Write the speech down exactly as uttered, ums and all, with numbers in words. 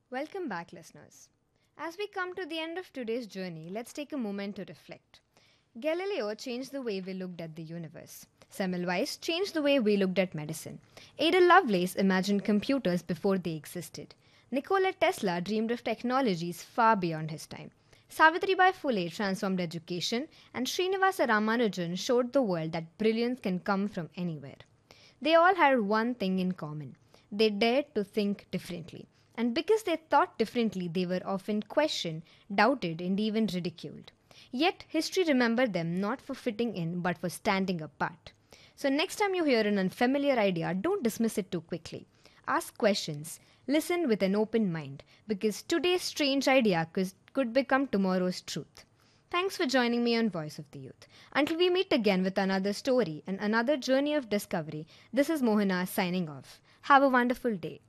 Welcome back, listeners. As we come to the end of today's journey, let's take a moment to reflect. Galileo changed the way we looked at the universe. Semmelweis changed the way we looked at medicine. Ada Lovelace imagined computers before they existed. Nikola Tesla dreamed of technologies far beyond his time. Savitribai Phule transformed education, and Srinivasa Ramanujan showed the world that brilliance can come from anywhere. They all had one thing in common: they dared to think differently. And because they thought differently, they were often questioned, doubted, and even ridiculed. Yet, history remembered them not for fitting in, but for standing apart. So, next time you hear an unfamiliar idea, don't dismiss it too quickly. Ask questions, listen with an open mind, because today's strange idea could, could become tomorrow's truth. Thanks for joining me on Voice of the Youth. Until we meet again with another story and another journey of discovery, this is Mohana signing off. Have a wonderful day.